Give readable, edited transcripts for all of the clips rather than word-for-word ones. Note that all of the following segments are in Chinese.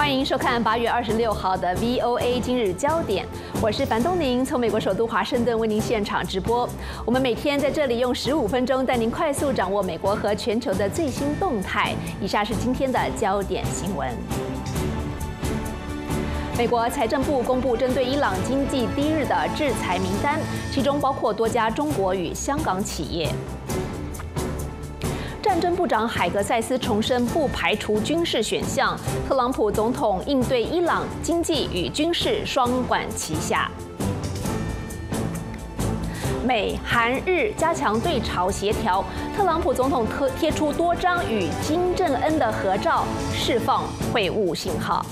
欢迎收看8月26号的 VOA 今日焦点，我是樊东宁，从美国首都华盛顿为您现场直播。我们每天在这里用15分钟带您快速掌握美国和全球的最新动态。以下是今天的焦点新闻。美国财政部公布针对伊朗经济低日的制裁名单，其中包括多家中国与香港企业。战争部长海格塞斯重申不排除军事选项，特朗普总统应对伊朗经济与军事双管齐下。美、韩、日加强对朝协调，特朗普总统贴出多张与金正恩的合照，释放会晤信号。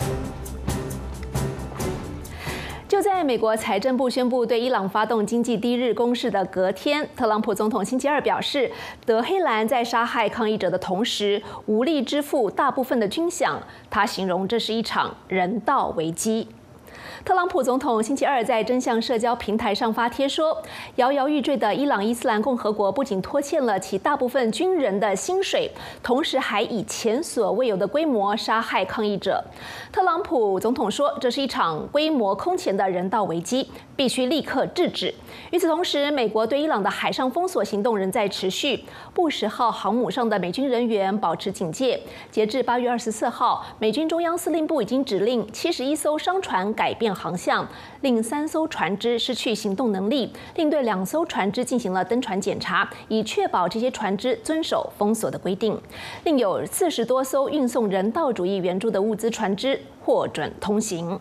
就在美国财政部宣布对伊朗发动经济低日攻势的隔天，特朗普总统星期二表示，德黑兰在杀害抗议者的同时，无力支付大部分的军饷。他形容这是一场人道危机。特朗普总统星期二在真相社交平台上发帖说，摇摇欲坠的伊朗伊斯兰共和国不仅拖欠了其大部分军人的薪水，同时还以前所未有的规模杀害抗议者。特朗普总统说，这是一场规模空前的人道危机，必须立刻制止。与此同时，美国对伊朗的海上封锁行动仍在持续，布什号航母上的美军人员保持警戒。截至8月24号，美军中央司令部已经指令71艘商船改变航向，令3艘船只失去行动能力，另对2艘船只进行了登船检查，以确保这些船只遵守封锁的规定。另有40多艘运送人道主义援助的物资船只获准通行。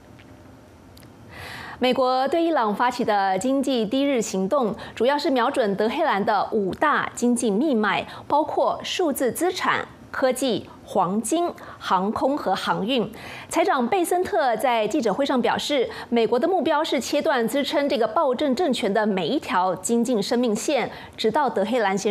美国对伊朗发起的经济低日行动，主要是瞄准德黑兰的5大经济命脉，包括数字资产、科技、黄金、航空和航运。财长贝森特在记者会上表示，美国的目标是切断支撑这个暴政政权的每一条经济生命线，直到德黑兰先